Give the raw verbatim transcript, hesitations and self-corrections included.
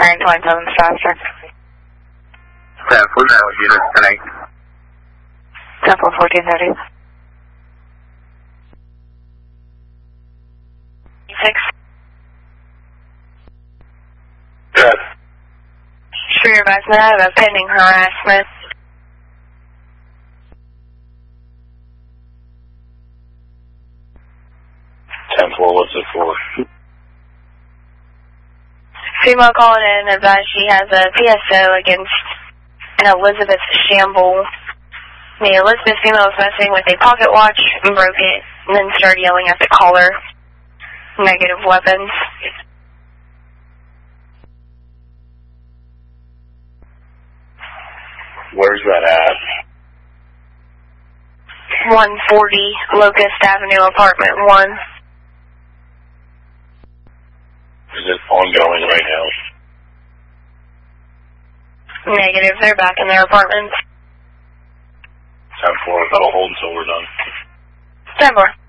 nine twenty-seven faster. ten four, that was unit ten eight. ten four, fourteen thirty. Six. Good. Sure, your advisement, I have a pending harassment. ten four, what's it for? Female calling in advised she has a P S O against an Elizabeth Shamble. The Elizabeth female was messing with a pocket watch and broke it, and then started yelling at the caller. Negative weapons. Where's that at? one forty Locust Avenue, apartment one. Is it ongoing right now? Negative, they're back in their apartments. ten four, that'll hold until we're done. ten four.